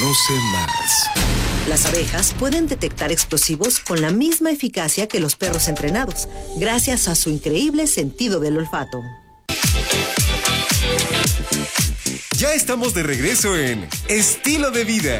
Conoce más. Las abejas pueden detectar explosivos con la misma eficacia que los perros entrenados, gracias a su increíble sentido del olfato. Ya estamos de regreso en Estilo de Vida.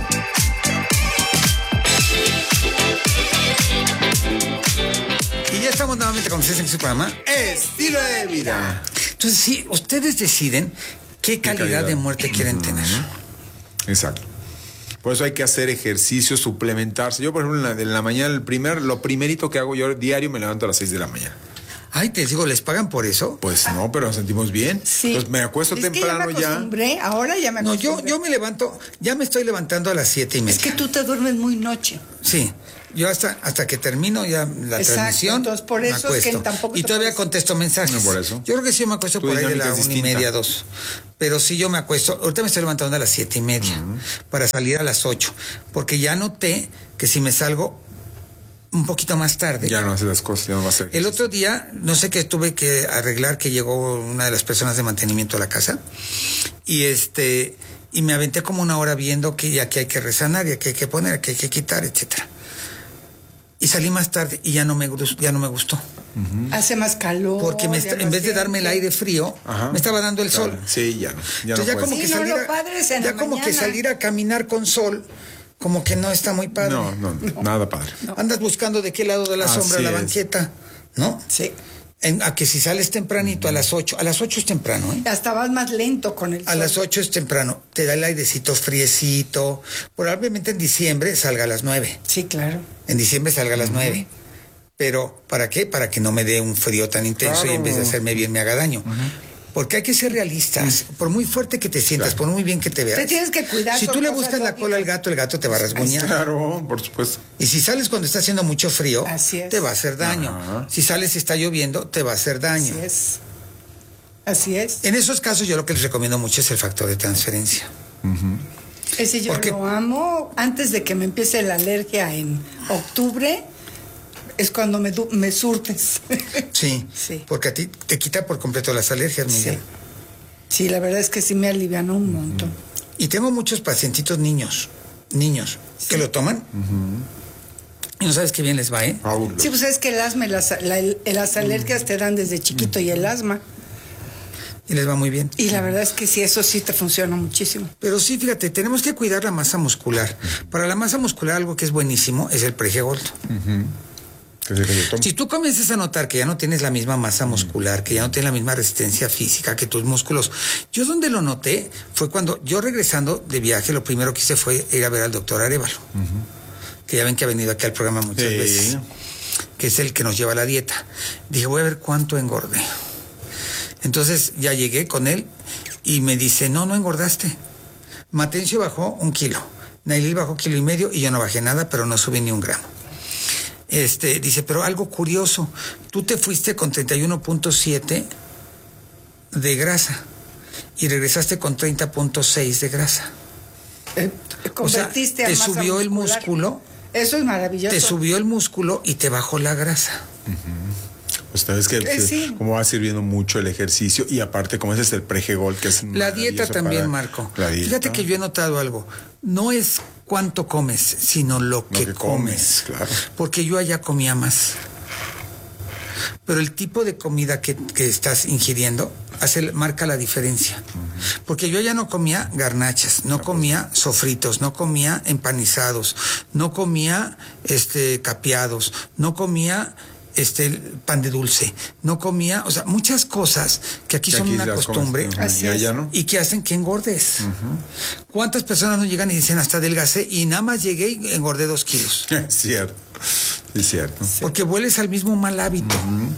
Y ya estamos nuevamente con ustedes en su programa Estilo de Vida. Entonces, sí, ustedes deciden qué calidad de muerte quieren tener. Exacto. Por eso hay que hacer ejercicio, suplementarse. Yo, por ejemplo, en la mañana, lo primerito que hago yo diario, me levanto a las 6 de la mañana. Ay, te digo, ¿les pagan por eso? Pues no, pero nos sentimos bien. Sí. Entonces me acuesto temprano ya. Ahora ya me No, acostumbré. yo me levanto, ya me estoy levantando a las 7:30. Es que tú te duermes muy noche. Sí, yo hasta que termino ya la Exacto, transmisión, entonces por eso me es acuesto. que tampoco y te todavía puedes- contesto mensajes. No, por eso. Yo creo que sí me acuesto Tu por ahí de dinámica la es 1:30, distinta. 2. Pero sí yo me acuesto, ahorita me estoy levantando a las 7:30 para salir a las 8, porque ya noté que si me salgo un poquito más tarde. Ya no hace las cosas, ya no va a hacer. El otro día, no sé qué tuve que arreglar, que llegó una de las personas de mantenimiento a la casa y me aventé como una hora viendo que ya que hay que resanar, ya que hay que poner, que hay que quitar, etcétera. Y salí más tarde y ya no me gustó. Hace más calor. Porque en vez de darme el aire frío, Ajá. me estaba dando el sol. Sí, ya no. Ya Entonces no ya puedes. como Sí, que no, salir lo padre es en ya la como que mañana. salir a caminar con sol, como que no está muy padre. No, nada padre. Andas buscando de qué lado de la sombra Así la es. banqueta, ¿no? Sí. A que si sales tempranito a las 8 es temprano, ¿eh? Hasta vas más lento con el A sol. las 8 es temprano, te da el airecito friecito. Probablemente en diciembre salga a las 9. Sí, claro. En diciembre salga a las 9. Pero, ¿para qué? Para que no me dé un frío tan intenso Claro. y en vez de hacerme bien me haga daño. Porque hay que ser realistas. Por muy fuerte que te sientas, por muy bien que te veas. Te tienes que cuidar. Si son tú le cosas buscas la cola al gato, el gato te va a rasguñar. Claro, por supuesto. Y si sales cuando está haciendo mucho frío, Así es. te va a hacer daño. Ajá. Si sales y está lloviendo, te va a hacer daño. Así es. Así es. En esos casos yo lo que les recomiendo mucho es el factor de transferencia. Ese yo Porque- lo amo. Antes de que me empiece la alergia en octubre, es cuando me surtes. Sí, Sí. porque a ti te quita por completo las alergias, Miguel. Sí. Sí, la verdad es que sí me alivianó un montón. Y tengo muchos pacientitos niños, que lo toman y no sabes qué bien les va, ¿eh? Fabuloso. Sí, pues es que el asma y las alergias te dan desde chiquito y el asma. Y les va muy bien. Y la verdad es que sí, eso sí te funciona muchísimo. Pero sí, fíjate, tenemos que cuidar la masa muscular. Para la masa muscular algo que es buenísimo es el Pregol. Que es el que yo tomo. Si tú comienzas a notar que ya no tienes la misma masa muscular, que ya no tienes la misma resistencia física, que tus músculos... Yo donde lo noté fue cuando yo regresando de viaje, lo primero que hice fue ir a ver al doctor Arévalo, que ya ven que ha venido aquí al programa muchas Sí. veces, que es el que nos lleva la dieta. Dije, voy a ver cuánto engordé. Entonces ya llegué con él y me dice, no engordaste. Matencio bajó 1 kilo, Nailil bajó 1,5 kilos y yo no bajé nada, pero no subí ni 1 gramo. Dice, pero algo curioso, tú te fuiste con 31.7 de grasa y regresaste con 30.6 de grasa. Convertiste o sea, a te masa subió el muscular. músculo, Eso es maravilloso. te subió el músculo y te bajó la grasa. Pues sabes que Sí. como va sirviendo mucho el ejercicio y aparte como ese es el Pregol, que es La dieta maravilloso también, para Marco. la dieta. Fíjate que yo he notado algo. No es cuánto comes, sino lo que comes. claro. Porque yo allá comía más. Pero el tipo de comida que estás ingiriendo marca la diferencia. Porque yo ya no comía garnachas, no comía sofritos, no comía empanizados, no comía capeados, no comía pan de dulce, no comía, o sea, muchas cosas que aquí Que son aquí una las comes, costumbre. ajá, Así y allá es. no. Y que hacen que engordes. ¿Cuántas personas no llegan y dicen hasta adelgacé y nada más llegué y engordé 2 kilos? Es cierto. Es cierto. Porque vuelves al mismo mal hábito.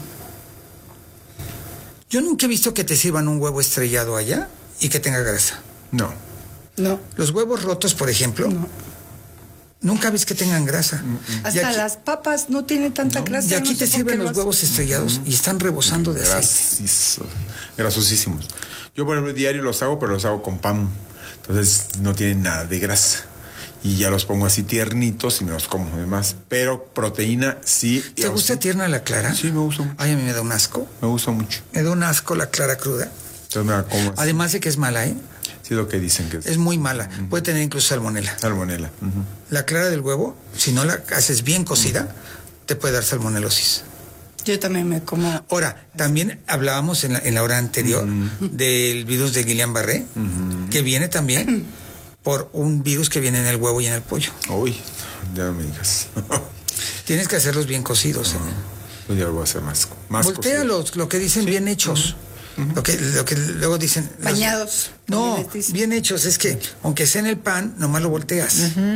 Yo nunca he visto que te sirvan un huevo estrellado allá y que tenga grasa. No. No. Los huevos rotos, por ejemplo, nunca ves que tengan grasa. Y Hasta aquí, las papas no tienen tanta grasa. y aquí no sé te por sirven qué los lo hacen. huevos estrellados y están rebosando de aceite. Grasosísimos. Yo por ejemplo diario los hago, pero los hago con pan. Entonces no tienen nada de grasa. Y ya los pongo así tiernitos y me los como además. Pero proteína sí. ¿Te gusta tierna la clara? Sí, me gusta mucho. Ay, a mí me da un asco. Me gusta mucho. Me da un asco la clara cruda. Entonces me la como así. Además de que es mala, ¿eh? Sí, lo que dicen que Es muy mala. Puede tener incluso salmonela. salmonela. Ujú. La clara del huevo, si no la haces bien cocida, te puede dar salmonelosis. Yo también me como. Ahora, también hablábamos en la hora anterior del virus de Guillain-Barré, que viene también por un virus que viene en el huevo y en el pollo. Uy, ya no me digas. Tienes que hacerlos bien cocidos. Pues ya lo voy a hacer más Voltéalos, lo que dicen bien hechos. Lo que luego dicen... Bañados. No, también les dicen. bien hechos. Es que, aunque sea en el pan, nomás lo volteas.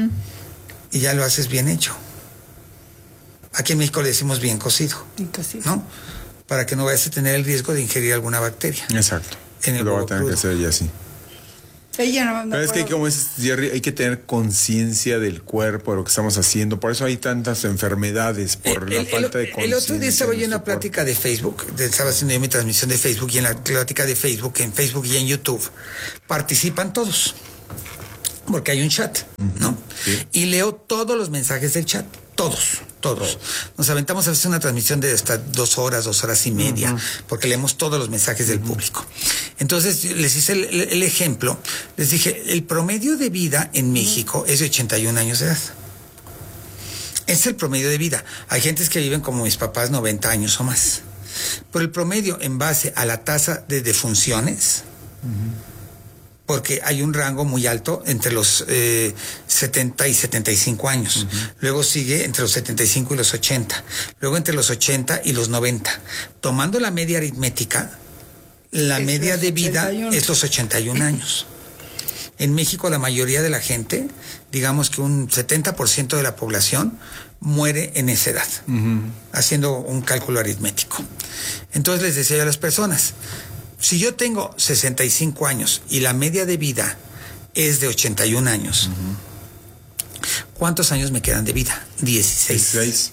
Y ya lo haces bien hecho. Aquí en México le decimos bien cocido, Entonces, ¿no? Para que no vayas a tener el riesgo de ingerir alguna bacteria. Exacto. En el Lo voy huevo a tener que crudo. hacer ya así. Ella no me Pero es que como es Jerry, hay que tener conciencia del cuerpo, de lo que estamos haciendo. Por eso hay tantas enfermedades, por la falta de conciencia. El otro día estaba yo en nuestro una plática de Facebook, estaba haciendo yo mi transmisión de Facebook, y en la plática de Facebook, en Facebook y en YouTube, participan todos, porque hay un chat, ¿no? Sí. Y leo todos los mensajes del chat, todos. Nos aventamos a veces una transmisión de hasta 2 horas, 2 horas y media, porque leemos todos los mensajes del público. Entonces, les hice el ejemplo, les dije, el promedio de vida en México es de 81 años de edad. Es el promedio de vida. Hay gentes que viven como mis papás 90 años o más. Pero el promedio en base a la tasa de defunciones, porque hay un rango muy alto entre los 70 y 75 años. Luego sigue entre los 75 y los 80. Luego entre los 80 y los 90. Tomando la media aritmética, la Es media los de vida 81. es los 81 años. En México la mayoría de la gente, digamos que un 70% de la población muere en esa edad, haciendo un cálculo aritmético. Entonces les decía yo a las personas, si yo tengo 65 años y la media de vida es de 81 años, ¿cuántos años me quedan de vida? 16.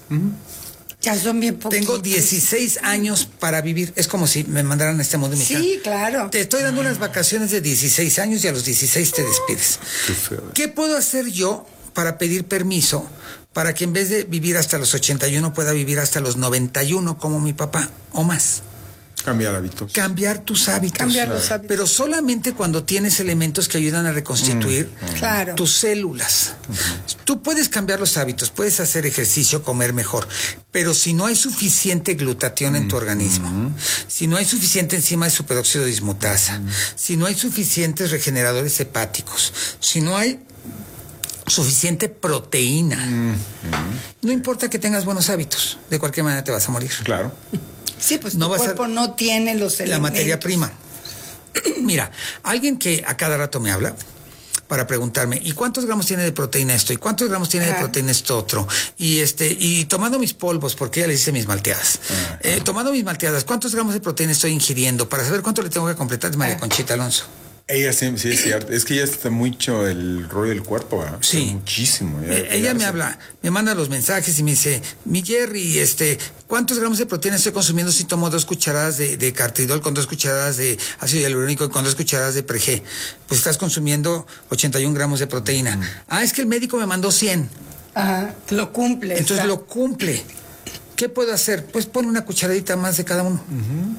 ya son bien poquitos. Tengo 16 años para vivir. Es como si me mandaran a este mundo. Sí, claro. Te estoy dando unas vacaciones de 16 años y a los 16 te despides. Qué feo. ¿Qué puedo hacer yo para pedir permiso para que en vez de vivir hasta los 81 pueda vivir hasta los 91 como mi papá o más? Cambiar hábitos. Cambiar tus hábitos. Cambiar los hábitos. Pero solamente cuando tienes elementos que ayudan a reconstituir Claro. tus células. Tú puedes cambiar los hábitos, puedes hacer ejercicio, comer mejor, pero si no hay suficiente glutatión en tu organismo, si no hay suficiente enzima de superóxido dismutasa, si no hay suficientes regeneradores hepáticos, si no hay suficiente proteína, no importa que tengas buenos hábitos, de cualquier manera te vas a morir. Claro. Sí, pues No tu vas a- cuerpo no tiene los elementos. La materia prima. Mira, alguien que a cada rato me habla para preguntarme, ¿y cuántos gramos tiene de proteína esto? ¿Y cuántos gramos tiene de Ajá. proteína esto otro? Y tomando mis polvos, porque ella le dice mis malteadas. Tomando mis malteadas, ¿cuántos gramos de proteína estoy ingiriendo? Para saber cuánto le tengo que completar, es María Conchita Alonso. Ella sí, sí es cierto. Es que ya está mucho el rollo del cuerpo, ¿verdad? Sí. Muchísimo. Ella me habla, me manda los mensajes y me dice, mi Jerry, ¿cuántos gramos de proteína estoy consumiendo si tomo 2 cucharadas de cartidol con 2 cucharadas de ácido hialurónico y con 2 cucharadas de Pregé? Pues estás consumiendo 81 gramos de proteína. Es que el médico me mandó 100. Ajá, lo cumple. Entonces está. lo cumple. ¿Qué puedo hacer? Pues pon una cucharadita más de cada uno.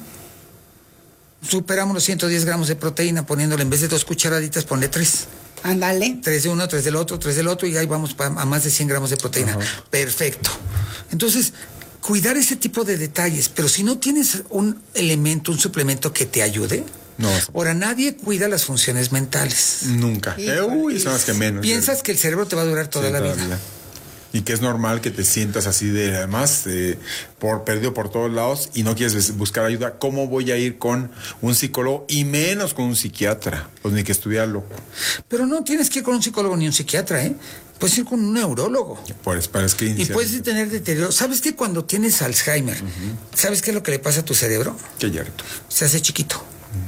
Superamos los 110 gramos de proteína poniéndole, en vez de 2 cucharaditas, ponle 3. Ándale. 3 de uno, 3 del otro, 3 del otro, y ahí vamos a más de 100 gramos de proteína. Perfecto. Entonces, cuidar ese tipo de detalles, pero si no tienes un elemento, un suplemento que te ayude, No. ahora nadie cuida las funciones mentales. Nunca. Híjole. Son las que menos. Piensas que el cerebro te va a durar toda Sí, la vida. Y que es normal que te sientas así de, además, perdido por todos lados y no quieres buscar ayuda. ¿Cómo voy a ir con un psicólogo y menos con un psiquiatra? Pues ni que estudiarlo. Pero no tienes que ir con un psicólogo ni un psiquiatra, ¿eh? Puedes ir con un neurólogo. Pues parece que Y iniciar. puedes tener deterioro. ¿Sabes que cuando tienes Alzheimer, ¿sabes qué es lo que le pasa a tu cerebro? Qué yerto. Se hace chiquito.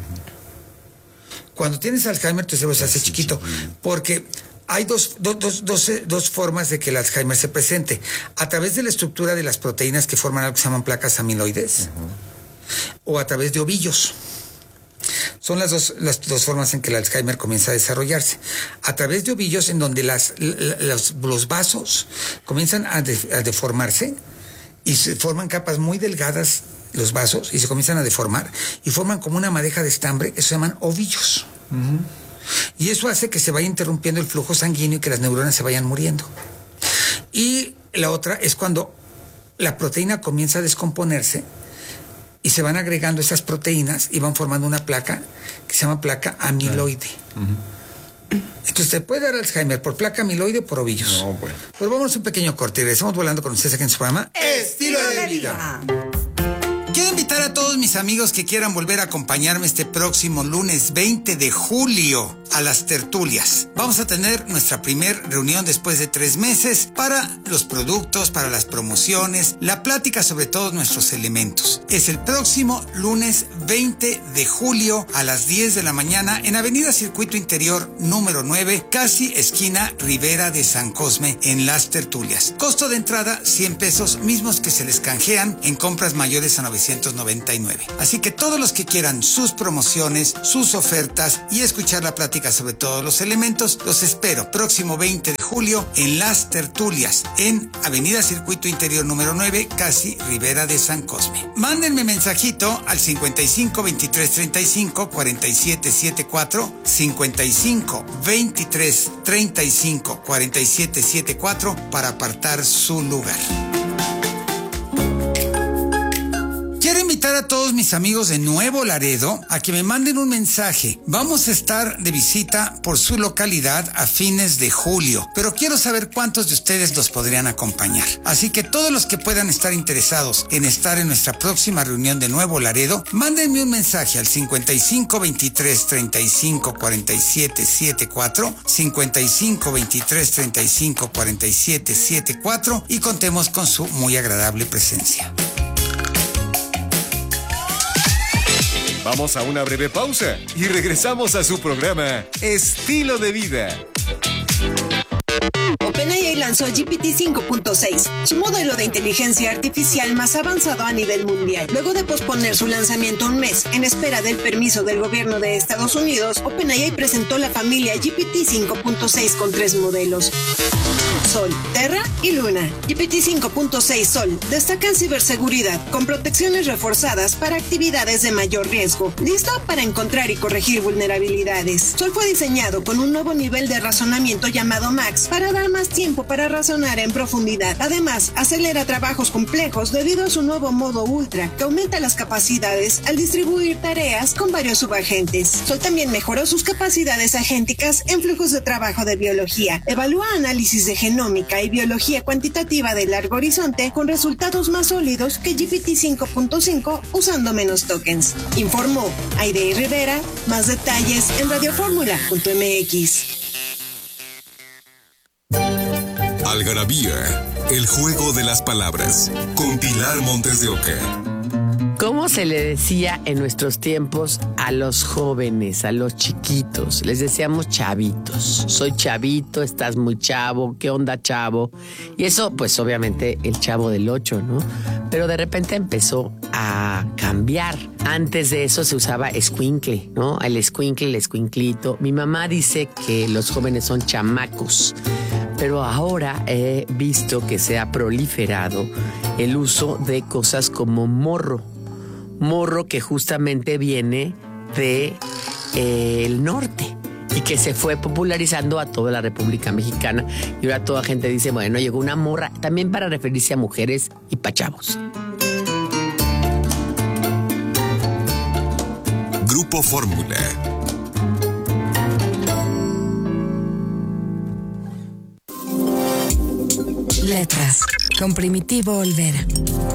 Cuando tienes Alzheimer, tu cerebro se hace chiquito. Porque hay dos formas de que el Alzheimer se presente. A través de la estructura de las proteínas que forman algo que se llaman placas amiloides, o a través de ovillos. Son las dos formas en que el Alzheimer comienza a desarrollarse. A través de ovillos, en donde los vasos comienzan a deformarse y se forman capas muy delgadas, los vasos, y se comienzan a deformar y forman como una madeja de estambre, eso se llaman ovillos. Y eso hace que se vaya interrumpiendo el flujo sanguíneo y que las neuronas se vayan muriendo. Y la otra es cuando la proteína comienza a descomponerse y se van agregando esas proteínas y van formando una placa que se llama placa amiloide. Entonces te puede dar Alzheimer por placa amiloide o por ovillos. No, bueno. Pero vámonos a un pequeño corte y regresamos volando con ustedes aquí en su programa Estilo de vida. Quiero invitar a todos mis amigos que quieran volver a acompañarme este próximo lunes 20 de julio a las tertulias. Vamos a tener nuestra primer reunión después de 3 meses para los productos, para las promociones, la plática sobre todos nuestros elementos. Es el próximo lunes 20 de julio a las 10 de la mañana en Avenida Circuito Interior número 9, casi esquina Rivera de San Cosme, en las tertulias. Costo de entrada 100 pesos, mismos que se les canjean en compras mayores a 999. Así que todos los que quieran sus promociones, sus ofertas y escuchar la plática sobre todos los elementos, los espero próximo 20 de julio en las tertulias en Avenida Circuito Interior número 9, casi Rivera de San Cosme. Mándenme mensajito al 55 23 35 47 74, 55 23 35 47 74 para apartar su lugar. Quiero invitar a todos mis amigos de Nuevo Laredo a que me manden un mensaje. Vamos a estar de visita por su localidad a fines de julio, pero quiero saber cuántos de ustedes los podrían acompañar. Así que todos los que puedan estar interesados en estar en nuestra próxima reunión de Nuevo Laredo, mándenme un mensaje al 55 23 35 47 74, 55 23 35 47 74 y contemos con su muy agradable presencia. Vamos a una breve pausa y regresamos a su programa Estilo de Vida. OpenAI lanzó GPT 5.6, su modelo de inteligencia artificial más avanzado a nivel mundial. Luego de posponer su lanzamiento un mes en espera del permiso del gobierno de Estados Unidos, OpenAI presentó la familia GPT 5.6 con 3 modelos: Sol, Terra y Luna. GPT 5.6 Sol destaca en ciberseguridad, con protecciones reforzadas para actividades de mayor riesgo, listo para encontrar y corregir vulnerabilidades. Sol fue diseñado con un nuevo nivel de razonamiento llamado Max para dar más tiempo para razonar en profundidad. Además, acelera trabajos complejos debido a su nuevo modo Ultra, que aumenta las capacidades al distribuir tareas con varios subagentes. Sol también mejoró sus capacidades agénticas en flujos de trabajo de biología. Evalúa análisis de genómica y biología cuantitativa de largo horizonte con resultados más sólidos que GPT 5.5 usando menos tokens. Informó Aidey Rivera. Más detalles en radioformula.mx. Algarabía, el juego de las palabras, con Pilar Montes de Oca. ¿Cómo se le decía en nuestros tiempos a los jóvenes, a los chiquitos? Les decíamos chavitos. Soy chavito, estás muy chavo, ¿qué onda, chavo? Y eso, pues obviamente el Chavo del 8, ¿no? Pero de repente empezó a cambiar. Antes de eso se usaba escuincle, ¿no? El escuincle, el escuinclito. Mi mamá dice que los jóvenes son chamacos. Pero ahora he visto que se ha proliferado el uso de cosas como morro. Morro que justamente viene de el norte y que se fue popularizando a toda la República Mexicana. Y ahora toda gente dice, bueno, llegó una morra, también para referirse a mujeres y pa' chavos. Grupo Fórmula. Letras, con Primitivo Olvera.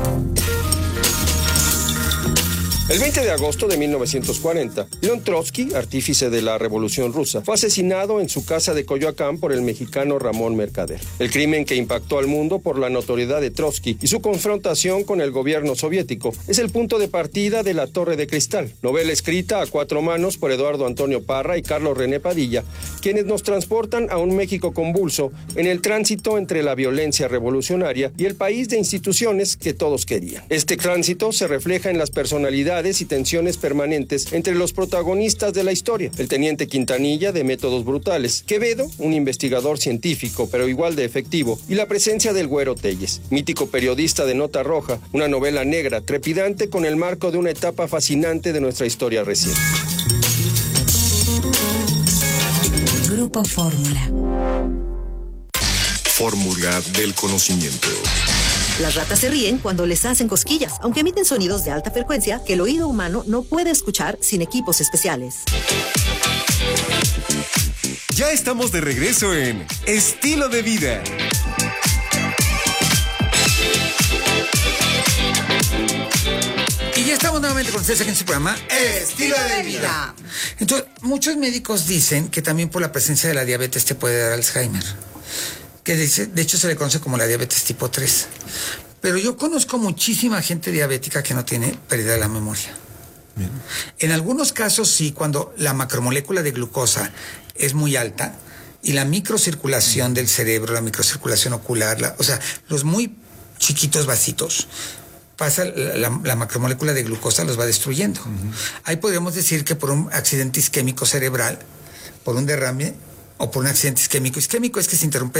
El 20 de agosto de 1940, León Trotsky, artífice de la Revolución Rusa, fue asesinado en su casa de Coyoacán por el mexicano Ramón Mercader. El crimen que impactó al mundo por la notoriedad de Trotsky y su confrontación con el gobierno soviético es el punto de partida de La Torre de Cristal, novela escrita a 4 manos por Eduardo Antonio Parra y Carlos René Padilla, quienes nos transportan a un México convulso en el tránsito entre la violencia revolucionaria y el país de instituciones que todos querían. Este tránsito se refleja en las personalidades y tensiones permanentes entre los protagonistas de la historia: el teniente Quintanilla, de métodos brutales; Quevedo, un investigador científico pero igual de efectivo; y la presencia del Güero Telles, mítico periodista de Nota Roja, una novela negra trepidante con el marco de una etapa fascinante de nuestra historia reciente. Grupo Fórmula. Fórmula del conocimiento. Las ratas se ríen cuando les hacen cosquillas, aunque emiten sonidos de alta frecuencia que el oído humano no puede escuchar sin equipos especiales. Ya estamos de regreso en Estilo de Vida. Y ya estamos nuevamente con ustedes aquí en su programa Estilo de Vida. Entonces, muchos médicos dicen que también por la presencia de la diabetes te puede dar Alzheimer. Que de hecho se le conoce como la diabetes tipo 3. Pero yo conozco muchísima gente diabética que no tiene pérdida de la memoria. Bien. En algunos casos sí, cuando la macromolécula de glucosa es muy alta y la microcirculación del cerebro, la microcirculación ocular, o sea, los muy chiquitos vasitos, pasa la macromolécula de glucosa los va destruyendo. Ahí podríamos decir que por un accidente isquémico cerebral, por un derrame o por un accidente isquémico es que se interrumpe